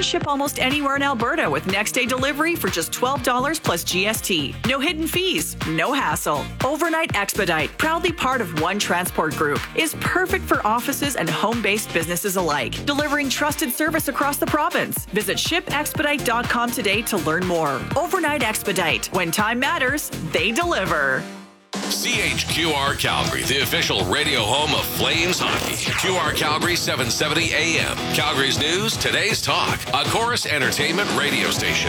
ship almost anywhere in Alberta with next-day delivery for just $12 plus GST. No hidden fees, no hassle. Overnight Expedite, proudly part of One Transport Group, is perfect for offices and home-based businesses alike, delivering trusted service across the province. Visit shipexpedite.com today to learn more. Overnight Expedite. When time matters, they deliver. CHQR Calgary, the official radio home of Flames hockey. QR Calgary 770 AM. Calgary's news, today's talk. A Chorus Entertainment radio station.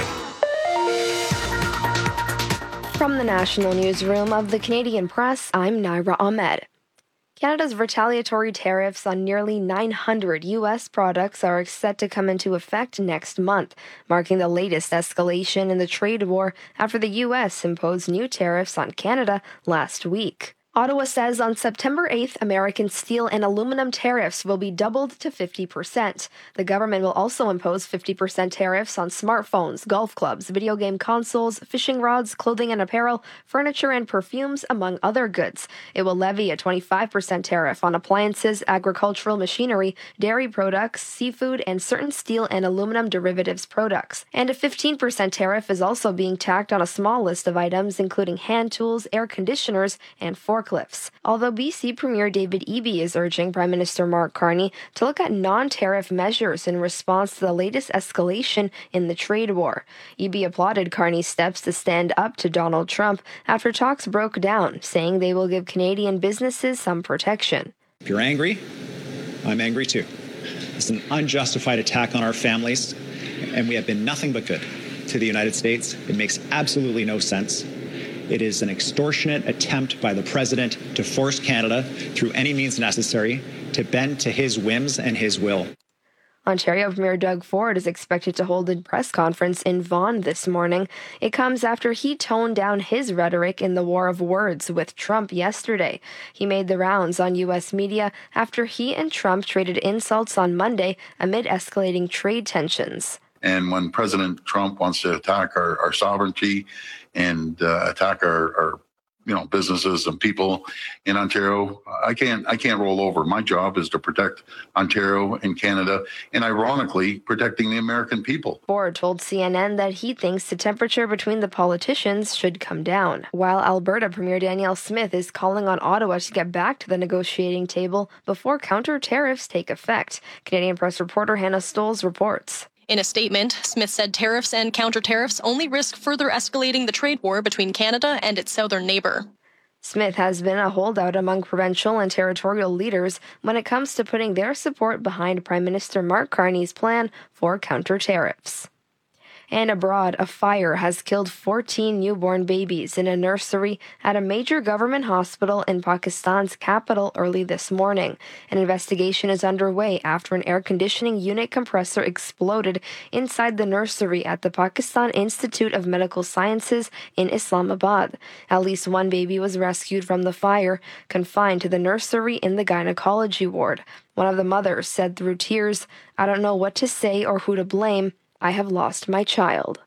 From the National Newsroom of the Canadian Press, I'm Naira Ahmed. Canada's retaliatory tariffs on nearly 900 U.S. products are set to come into effect next month, marking the latest escalation in the trade war after the U.S. imposed new tariffs on Canada last week. Ottawa says on September 8th, American steel and aluminum tariffs will be doubled to 50%. The government will also impose 50% tariffs on smartphones, golf clubs, video game consoles, fishing rods, clothing and apparel, furniture and perfumes, among other goods. It will levy a 25% tariff on appliances, agricultural machinery, dairy products, seafood, and certain steel and aluminum derivatives products. And a 15% tariff is also being tacked on a small list of items, including hand tools, air conditioners, and forklifts. Although BC Premier David Eby is urging Prime Minister Mark Carney to look at non-tariff measures in response to the latest escalation in the trade war. Eby applauded Carney's steps to stand up to Donald Trump after talks broke down, saying they will give Canadian businesses some protection. If you're angry, I'm angry too. It's an unjustified attack on our families, and we have been nothing but good to the United States. It makes absolutely no sense. It is an extortionate attempt by the president to force Canada, through any means necessary, to bend to his whims and his will. Ontario Premier Doug Ford is expected to hold a press conference in Vaughan this morning. It comes after he toned down his rhetoric in the war of words with Trump yesterday. He made the rounds on U.S. media after he and Trump traded insults on Monday amid escalating trade tensions. And when President Trump wants to attack our sovereignty and attack our businesses and people in Ontario, I can't roll over. My job is to protect Ontario and Canada, and ironically, protecting the American people. Ford told CNN that he thinks the temperature between the politicians should come down, while Alberta Premier Danielle Smith is calling on Ottawa to get back to the negotiating table before counter tariffs take effect. Canadian Press reporter Hannah Stolz reports. In a statement, Smith said tariffs and counter-tariffs only risk further escalating the trade war between Canada and its southern neighbour. Smith has been a holdout among provincial and territorial leaders when it comes to putting their support behind Prime Minister Mark Carney's plan for counter-tariffs. And abroad, a fire has killed 14 newborn babies in a nursery at a major government hospital in Pakistan's capital early this morning. An investigation is underway after an air conditioning unit compressor exploded inside the nursery at the Pakistan Institute of Medical Sciences in Islamabad. At least one baby was rescued from the fire, confined to the nursery in the gynecology ward. One of the mothers said through tears, "I don't know what to say or who to blame. I have lost my child."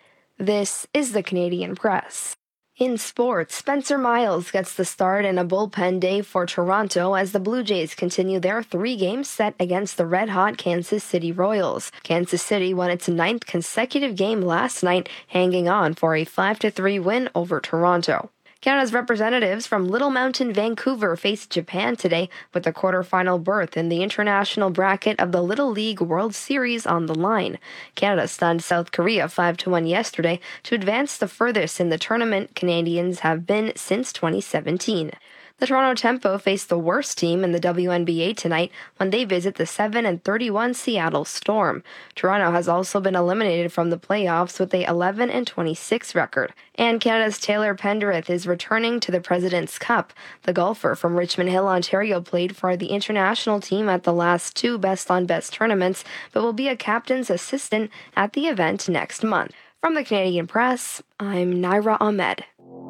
This is the Canadian Press. In sports, Spencer Miles gets the start in a bullpen day for Toronto as the Blue Jays continue their 3-game set against the red-hot Kansas City Royals. Kansas City won its 9th consecutive game last night, hanging on for a 5-3 win over Toronto. Canada's representatives from Little Mountain, Vancouver faced Japan today with a quarterfinal berth in the international bracket of the Little League World Series on the line. Canada stunned South Korea 5-1 yesterday to advance the furthest in the tournament Canadians have been since 2017. The Toronto Tempo face the worst team in the WNBA tonight when they visit the 7-31 Seattle Storm. Toronto has also been eliminated from the playoffs with a 11-26 record. And Canada's Taylor Pendrith is returning to the President's Cup. The golfer from Richmond Hill, Ontario, played for the international team at the last 2 best-on-best tournaments, but will be a captain's assistant at the event next month. From the Canadian Press, I'm Naira Ahmed.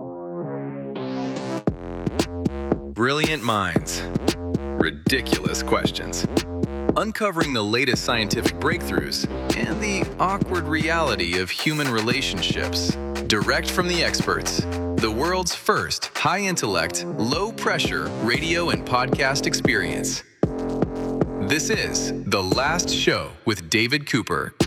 Brilliant minds. Ridiculous questions. Uncovering the latest scientific breakthroughs and the awkward reality of human relationships. Direct from the experts. The world's first high-intellect, low-pressure radio and podcast experience. This is The Last Show with David Cooper.